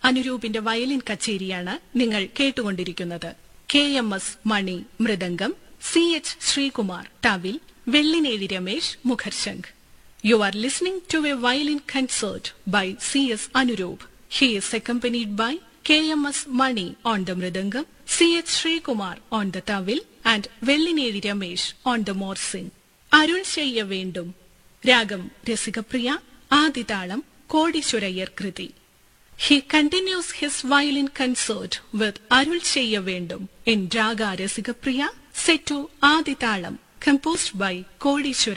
അനുരൂപിന്റെ violin കച്ചേരിയാണ് നിങ്ങൾ കേട്ടുകൊണ്ടിരിക്കുന്നത്. KMS money mridangam, CH Sreekumar thavil, Vellinezhi Ramesh മുഖർശംഖ്. You are listening to a violin concert by CS Anuroop. He is accompanied by KMS Mani on the mridangam, CH Srikumar on the tawil and Vellineri Ramesh on the morsing. Arul Cheyya Vendum. Ragam Rasikapriya, Aditalam, Kodishwarayar Kriti. He continues his violin concert with Arul Cheyya Vendum in Raga Rasikapriya set to Aditalam, composed by Kodishwarayar.